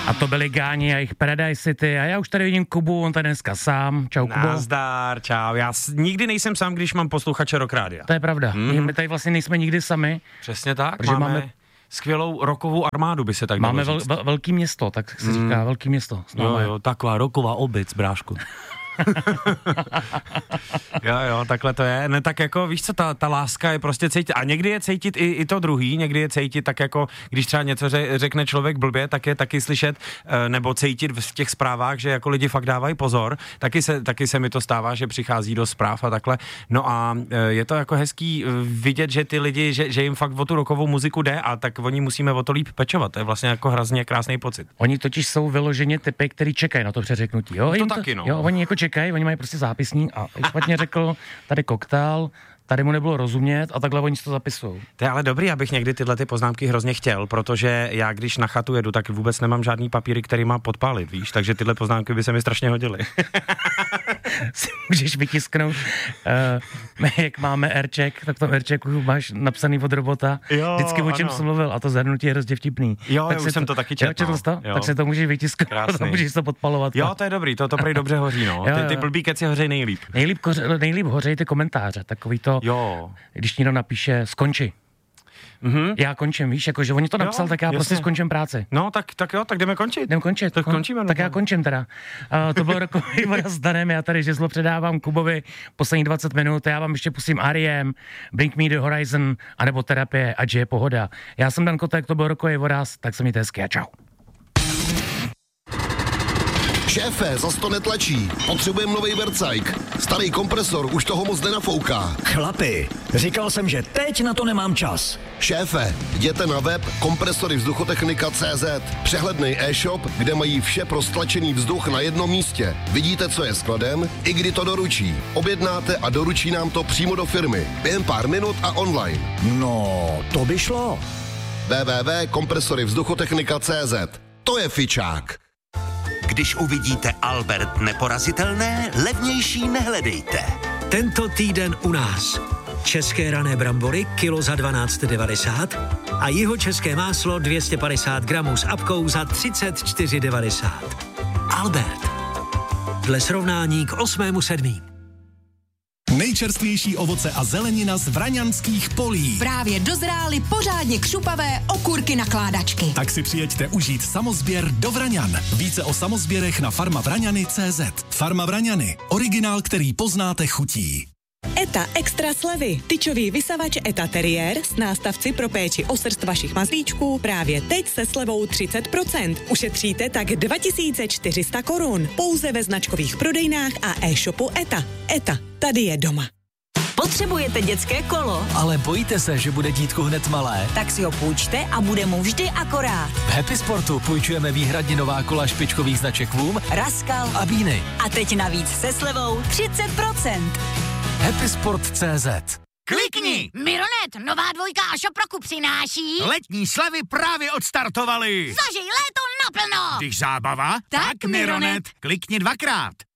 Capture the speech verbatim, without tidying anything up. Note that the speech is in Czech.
A to byli Gáni a jejich Paradise City a já už tady vidím Kubu, on tady dneska sám. Čau, Kubo. Nazdar, čau. Já s- nikdy nejsem sám, když mám posluchače Rock Rádia. To je pravda. Mm. My tady vlastně nejsme nikdy sami. Přesně tak, Protože máme, máme- skvělou rockovou armádu, by se tak Máme dalo vel, říct. vel, velký město, tak se říká, Mm. velký město. Jo, jo, taková rocková obec, brášku. jo, jo, takhle to je. Ne, tak jako, víš co, ta, ta láska je prostě cítit. A někdy je cítit i, i to druhý, někdy je cítit tak jako, když třeba něco ře, řekne člověk blbě, tak je taky slyšet, eh, nebo cítit v těch zprávách, že jako lidi fakt dávají pozor. Taky se, taky se mi to stává, že přichází do zpráv a takhle. No a eh, je to jako hezký eh, vidět, že ty lidi, že, že jim fakt o tu rockovou muziku jde a tak oni musíme o to líp pečovat. To je vlastně jako hrozně krásný pocit. Oni totiž jsou vyloženě typy, který čekají na to přeřeknutí. Jo? To Jim taky, no. Jo, oni jako čekají, oni mají prostě zápisník a špatně řekl, tady koktál, tady mu nebylo rozumět a takhle oni si to zapisují. To je ale dobrý, abych někdy tyhle ty poznámky hrozně chtěl, protože já když na chatu jedu, tak vůbec nemám žádný papíry, který má podpálit, víš, takže tyhle poznámky by se mi strašně hodily. Si můžeš vytisknout, uh, jak máme aircheck, tak v tom airchecku máš napsaný od robota, Jo, vždycky o čem ano. jsem mluvil a to zahrnutí je hrozně vtipný. Jo, tak já si už jsem to taky četl, Jo, četl jsi to? jo. Tak se to můžeš vytisknout, Krásný. a můžeš to podpalovat. Jo, to je dobrý, to, to prej dobře hoří, no. Jo, Ty, ty jo. blbý keci hoří nejlíp. Nejlíp, koře, nejlíp hořejí ty komentáře, takový to, Jo. když někdo napíše skonči. Mhm. Já končím, víš, jako, že oni to napsal, Jo, tak já jasně. prostě skončím práci. No, tak, tak jo, tak jdeme končit. Jdem končit. Tak Kon- končíme, no. Tak já končím teda. Uh, to byl rokový voda s Danem, já tady žezlo předávám Kubovi poslední dvacet minut, já vám ještě pustím R E M, Bring Me The Horizon, anebo Terapie, ať je pohoda. Já jsem Dan Kotek, to byl rokový voda, tak se mějte hezky a čau. Šéfe, zas to netlačí. Potřebujeme nový vercajk. Starý kompresor už toho moc nenafouká. Chlapi, říkal jsem, že teď na to nemám čas. Šéfe, jděte na web kompresory vzduchotechnika tečka cé zet. Přehledný e-shop, kde mají vše pro stlačený vzduch na jednom místě. Vidíte, co je skladem, i kdy to doručí. Objednáte a doručí nám to přímo do firmy. Během pár minut a online. No, to by šlo. w w w tečka kompresory vzduchotechnika tečka cé zet. To je fičák. Když uvidíte Albert neporazitelné, levnější nehledejte. Tento týden u nás. České rané brambory kilo za dvanáct devadesát a jihočeské máslo dvě stě padesát gramů s apkou za třicet čtyři devadesát. Albert. Dle srovnání k osmému sedmý. Nejčerstvější ovoce a zelenina z vraňanských polí. Právě dozrály pořádně křupavé okurky nakládačky. Tak si přijeďte užít samozběr do Vraňan. Více o samozběrech na farmavraňany tečka cé zet. Farma Vraňany. Originál, který poznáte chutí. ETA Extra slevy. Tyčový vysavač ETA Terrier s nástavci pro péči o srst vašich mazlíčků právě teď se slevou třicet procent. Ušetříte tak dva tisíce čtyři sta korun. Pouze ve značkových prodejnách a e-shopu ETA. ETA. Tady je doma. Potřebujete dětské kolo? Ale bojíte se, že bude dítko hned malé? Tak si ho půjčte a bude mu vždy akorát. V Happy Sportu půjčujeme výhradně nová kola špičkových značek Voom, Raskal a Bíny. A teď navíc se slevou třicet procent. Happy Sport tečka cé zet. Klikni! Mironet, nová dvojka a Šoproku přináší... Letní slevy právě odstartovaly. Zažij léto naplno! Když zábava, tak, tak Mironet. Klikni dvakrát.